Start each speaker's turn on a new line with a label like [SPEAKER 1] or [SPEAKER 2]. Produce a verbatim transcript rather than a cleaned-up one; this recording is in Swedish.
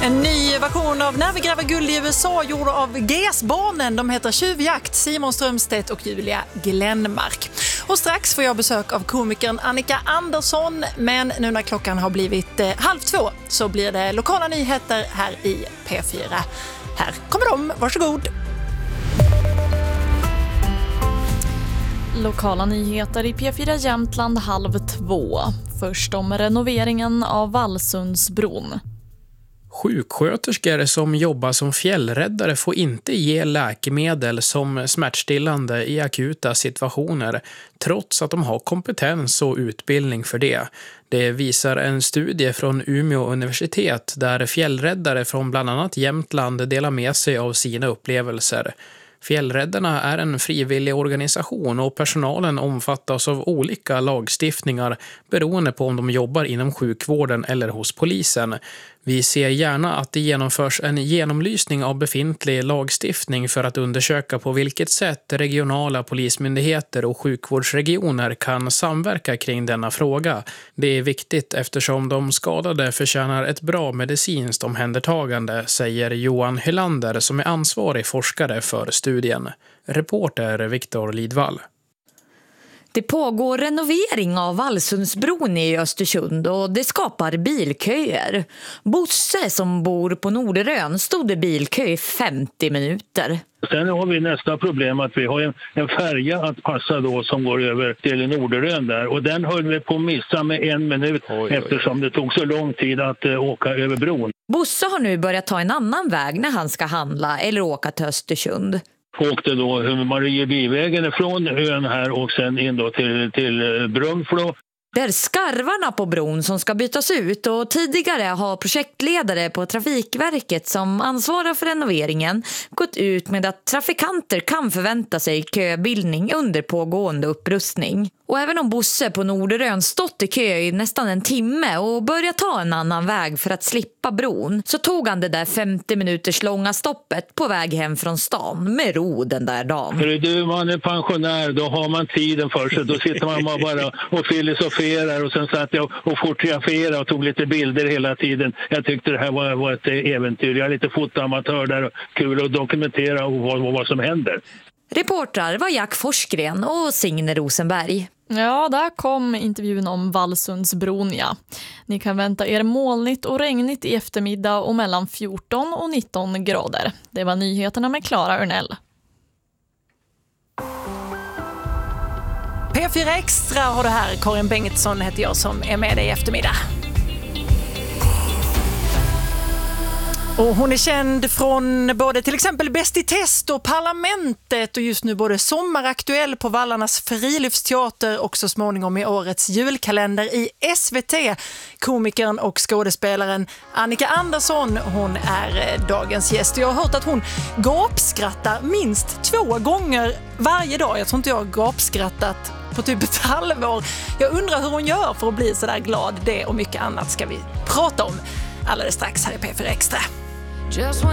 [SPEAKER 1] En ny version av När vi gräver guld i U S A gjord av G S-barnen. De heter Tjuvjakt, Simon Strömstedt och Julia Glenmark. Och strax får jag besök av komikern Annika Andersson. Men nu när klockan har blivit eh, halv två så blir det lokala nyheter här i P fyra. Här kommer de, varsågod.
[SPEAKER 2] Lokala nyheter i P fyra Jämtland halv två. Först om renoveringen av Vallsundsbron.
[SPEAKER 3] Sjuksköterskor som jobbar som fjällräddare får inte ge läkemedel som smärtstillande i akuta situationer, trots att de har kompetens och utbildning för det. Det visar en studie från Umeå universitet där fjällräddare från bland annat Jämtland delar med sig av sina upplevelser. Fjällräddarna är en frivillig organisation och personalen omfattas av olika lagstiftningar beroende på om de jobbar inom sjukvården eller hos polisen. Vi ser gärna att det genomförs en genomlysning av befintlig lagstiftning för att undersöka på vilket sätt regionala polismyndigheter och sjukvårdsregioner kan samverka kring denna fråga. Det är viktigt eftersom de skadade förtjänar ett bra medicinskt omhändertagande, säger Johan Hylander som är ansvarig forskare för studien. Reporter Viktor Lidvall.
[SPEAKER 4] Det pågår renovering av Vallsundsbron i Östersund och det skapar bilköer. Bosse som bor på Norderön stod i bilkö i femtio minuter.
[SPEAKER 5] Sen har vi nästa problem att vi har en, en färja att passa då som går över till Norderön där. Och den höll vi på att missa med en minut oj, oj, oj. eftersom det tog så lång tid att uh, åka över bron.
[SPEAKER 4] Bosse har nu börjat ta en annan väg när han ska handla eller åka till Östersund.
[SPEAKER 5] Åkte då Mariebyvägen från ön här och sen in då till, till Brunflo.
[SPEAKER 4] Det är skarvarna på bron som ska bytas ut och tidigare har projektledare på Trafikverket som ansvarar för renoveringen gått ut med att trafikanter kan förvänta sig köbildning under pågående upprustning. Och även om Bosse på Norderön stått i kö i nästan en timme och börjat ta en annan väg för att slippa bron så tog han det där femtio minuters långa stoppet på väg hem från stan med ro den där dagen.
[SPEAKER 5] För du, man är pensionär, då har man tiden för sig. Då sitter man bara och filosoferar och sen satt jag och fotograferade och tog lite bilder hela tiden. Jag tyckte det här var, var ett äventyr. Jag är lite fotoamatör där och kul att dokumentera vad, vad som händer.
[SPEAKER 4] Reportrar var Jack Forsgren och Signe Rosenberg.
[SPEAKER 2] Ja, där kom intervjun om Vallsundsbron, ja. Ni kan vänta er molnigt och regnigt i eftermiddag och mellan fjorton och nitton grader. Det var nyheterna med Clara Örnell.
[SPEAKER 1] P fyra Extra har det här. Karin Bengtsson heter jag som är med dig i eftermiddag. Och hon är känd från både till exempel Bäst i test och Parlamentet och just nu både sommaraktuell på Vallarnas friluftsteater och så småningom i årets julkalender i S V T. Komikern och skådespelaren Annika Andersson, hon är dagens gäst. Jag har hört att hon gapskrattar minst två gånger varje dag. Jag tror inte jag har gapskrattat på typ ett halvår. Jag undrar hur hon gör för att bli så där glad. Det och mycket annat ska vi prata om alldeles strax här i P fyra Extra.